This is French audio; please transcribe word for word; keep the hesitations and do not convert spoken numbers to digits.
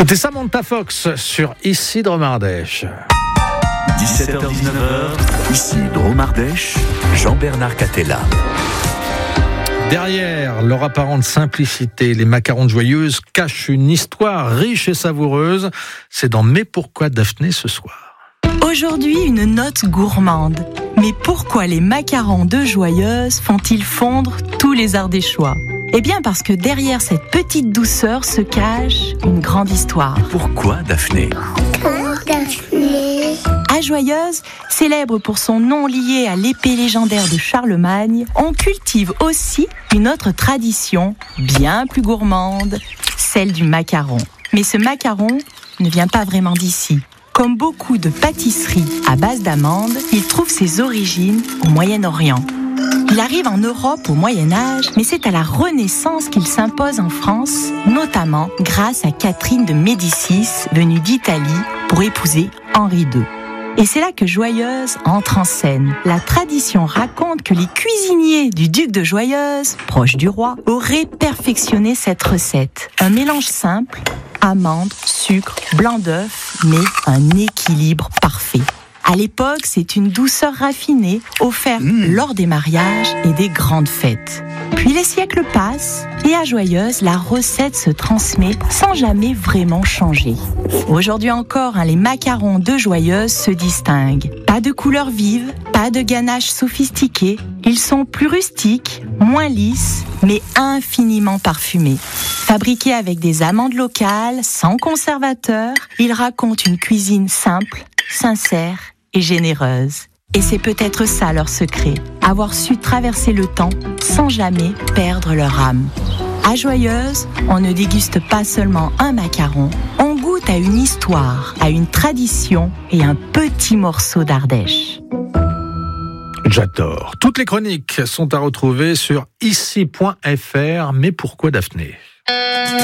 C'était Samantha Fox sur Ici Dromardèche. dix-sept heures dix-neuf heures, ici Dromardèche, Jean-Bernard Catella. Derrière leur apparente simplicité, les macarons de Joyeuse cachent une histoire riche et savoureuse. C'est dans Mais pourquoi Daphné ce soir. Aujourd'hui, une note gourmande. Mais pourquoi les macarons de Joyeuse font-ils fondre tous les Ardéchois ? Eh bien parce que derrière cette petite douceur se cache une grande histoire. Pourquoi Daphné ? À Joyeuse, célèbre pour son nom lié à l'épée légendaire de Charlemagne, on cultive aussi une autre tradition bien plus gourmande, celle du macaron. Mais ce macaron ne vient pas vraiment d'ici. Comme beaucoup de pâtisseries à base d'amandes, il trouve ses origines au Moyen-Orient. Il arrive en Europe au Moyen-Âge, mais c'est à la Renaissance qu'il s'impose en France, notamment grâce à Catherine de Médicis, venue d'Italie pour épouser Henri deux. Et c'est là que Joyeuse entre en scène. La tradition raconte que les cuisiniers du duc de Joyeuse, proche du roi, auraient perfectionné cette recette. Un mélange simple, amandes, sucre, blanc d'œuf, mais un équilibre parfait. À l'époque, c'est une douceur raffinée offerte mmh. lors des mariages et des grandes fêtes. Puis les siècles passent et à Joyeuse, la recette se transmet sans jamais vraiment changer. Aujourd'hui encore, hein, les macarons de Joyeuse se distinguent. Pas de couleurs vives, pas de ganache sophistiquée. Ils sont plus rustiques, moins lisses, mais infiniment parfumés. Fabriqués avec des amandes locales, sans conservateur, ils racontent une cuisine simple, sincère et généreuse. Et c'est peut-être ça leur secret, avoir su traverser le temps sans jamais perdre leur âme. À Joyeuse, on ne déguste pas seulement un macaron, on goûte à une histoire, à une tradition et un petit morceau d'Ardèche. J'adore. Toutes les chroniques sont à retrouver sur ici point f r. Mais pourquoi Daphné ?